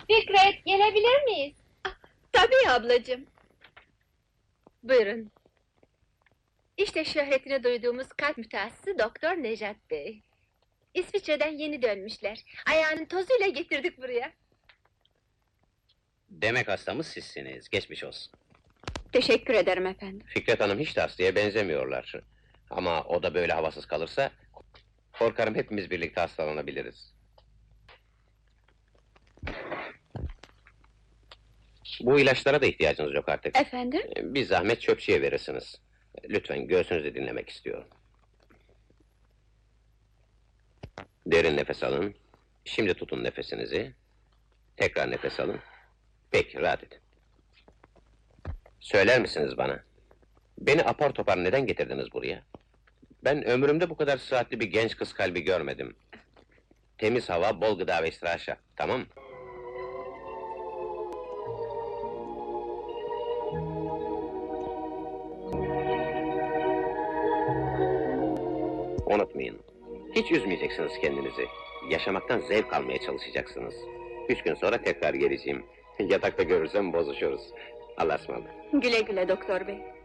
Fikret, gelebilir miyiz? Tabii ablacığım. Buyurun. İşte şöhretini duyduğumuz kalp mütehassısı Doktor Nejat Bey. İsviçre'den yeni dönmüşler. Ayağının tozuyla getirdik buraya. Demek hastamız sizsiniz, geçmiş olsun. Teşekkür ederim efendim. Fikret Hanım hiç de hastaya benzemiyorlar. Ama o da böyle havasız kalırsa... ...korkarım hepimiz birlikte hastalanabiliriz. Bu ilaçlara da ihtiyacınız yok artık. Efendim? Bir zahmet çöpçüye verirsiniz. Lütfen göğsünüzü dinlemek istiyorum. Derin nefes alın. Şimdi tutun nefesinizi. Tekrar nefes alın. Peki, rahat edin. Söyler misiniz bana? Beni apar topar neden getirdiniz buraya? Ben ömrümde bu kadar sıhhatli bir genç kız kalbi görmedim. Temiz hava, bol gıda ve istirahat şart, tamam mı? Unutmayın, hiç üzmeyeceksiniz kendinizi. Yaşamaktan zevk almaya çalışacaksınız. 3 gün sonra tekrar geleceğim. Yatakta görürsem bozuşuruz. Allah'a ısmarladık. Güle güle doktor bey.